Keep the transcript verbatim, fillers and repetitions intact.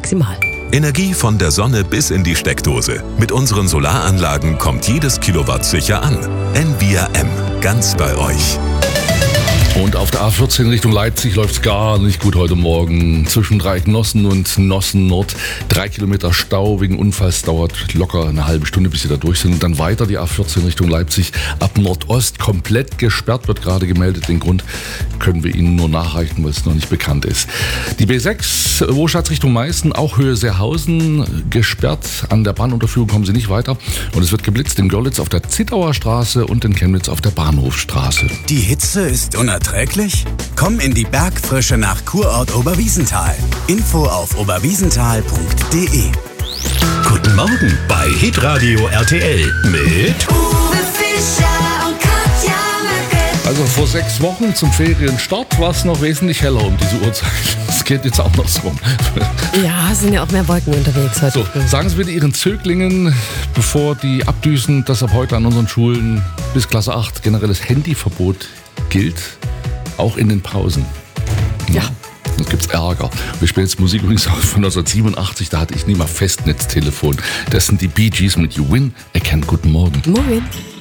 maximal. Energie von der Sonne bis in die Steckdose. Mit unseren Solaranlagen kommt jedes Kilowatt sicher an. Envia M, ganz bei euch. Und auf der A vierzehn Richtung Leipzig läuft es gar nicht gut heute Morgen. Zwischen Dreieck-Nossen und Nossen-Nord. Drei Kilometer Stau wegen Unfalls. Dauert locker eine halbe Stunde, bis sie da durch sind. Und dann weiter die A vierzehn Richtung Leipzig. Ab Nordost komplett gesperrt, wird gerade gemeldet. Den Grund können wir Ihnen nur nachreichen, weil es noch nicht bekannt ist. Die B sechs, Wohlstadt Richtung Meißen, auch Höhe Seehausen, gesperrt. An der Bahnunterführung kommen Sie nicht weiter. Und es wird geblitzt in Görlitz auf der Zittauer Straße und in Chemnitz auf der Bahnhofstraße. Die Hitze ist unerträglich? Komm in die Bergfrische nach Kurort Oberwiesenthal. Info auf oberwiesenthal punkt de. Guten Morgen bei Hitradio R T L mit Uwe Fischer und Katja Möcke. Also vor sechs Wochen zum Ferienstart war es noch wesentlich heller um diese Uhrzeit. Es geht jetzt andersrum. Ja, es sind ja auch mehr Wolken unterwegs heute. So, sagen Sie bitte Ihren Zöglingen, bevor die abdüsen, dass ab heute an unseren Schulen bis Klasse acht generelles Handyverbot gilt, auch in den Pausen. Ja. Sonst gibt's Ärger. Wir spielen jetzt Musik übrigens auch von neunzehnhundertsiebenundachtzig, da hatte ich nie mal Festnetztelefon. Das sind die Bee Gees mit You Win Again. Guten Morgen. Morgen.